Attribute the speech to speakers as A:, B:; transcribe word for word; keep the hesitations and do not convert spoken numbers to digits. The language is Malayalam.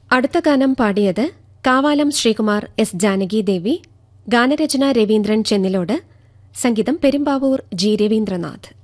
A: അടുത്ത ഗാനം പാടിയത് കാവാലം ശ്രീകുമാർ എസ് ജാനകി ദേവി, ഗാനരചന രവീന്ദ്രൻ ചെന്നിലോട്, സംഗീതം പെരുമ്പാവൂർ ജി രവീന്ദ്രനാഥ്.